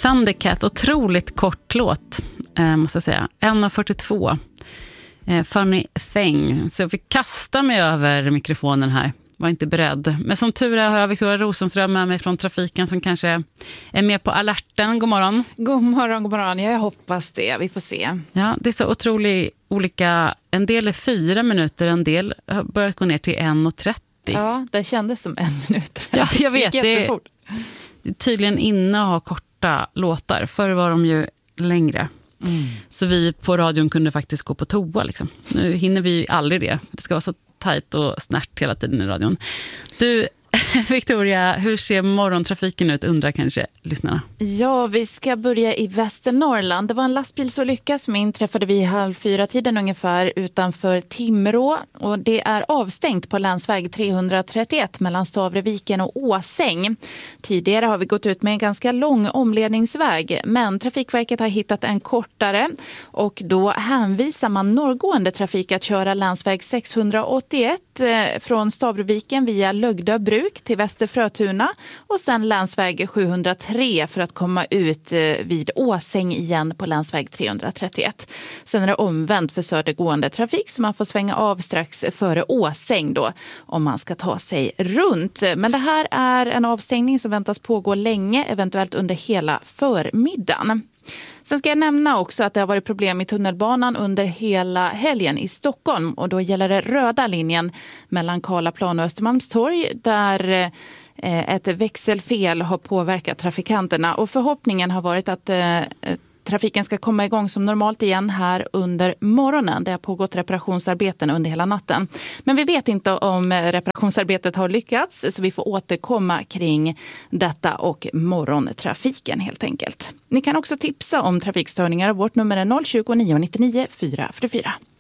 Thundercat, otroligt kort låt måste jag säga. 1:42. Funny thing. Så jag fick kasta mig över mikrofonen här. Var inte beredd. Men som tur är har jag Victoria Rosenström med mig från trafiken som kanske är med på alerten. God morgon. God morgon, god morgon. Jag hoppas det. Vi får se. Ja, det är så otroligt olika. En del är 4 minuter, en del har börjat gå ner till 1:30. Ja, det kändes som 1 minut. Ja, jag vet. Det är tydligen inne att ha korta låtar. Förr var de ju längre. Så vi på radion kunde faktiskt gå på toa. Liksom. Nu hinner vi ju aldrig det. Det ska vara så tajt och snärt hela tiden i radion. Du, Victoria, hur ser morgontrafiken ut, undrar kanske lyssnarna? Ja, vi ska börja i Västernorrland. Det var en lastbilsolycka som inträffade vid 3:30 ungefär utanför Timrå. Och det är avstängt på länsväg 331 mellan Stavreviken och Åsäng. Tidigare har vi gått ut med en ganska lång omledningsväg, men Trafikverket har hittat en kortare. Och då hänvisar man norrgående trafik att köra länsväg 681 från Stavreviken via Lögdöbruk till Västerfrötuna och sen länsväg 703 för att komma ut vid Åsäng igen på länsväg 331. Sen är det omvänt för södergående trafik så man får svänga av strax före Åsäng då om man ska ta sig runt. Men det här är en avstängning som väntas pågå länge, eventuellt under hela förmiddagen. Sen ska jag nämna också att det har varit problem i tunnelbanan under hela helgen i Stockholm. Och då gäller det röda linjen mellan Karlaplan och Östermalmstorg där ett växelfel har påverkat trafikanterna. Och förhoppningen har varit att trafiken ska komma igång som normalt igen här under morgonen. Det har pågått reparationsarbeten under hela natten. Men vi vet inte om reparationsarbetet har lyckats så vi får återkomma kring detta och morgontrafiken helt enkelt. Ni kan också tipsa om trafikstörningar. Vårt nummer är 020 999 444.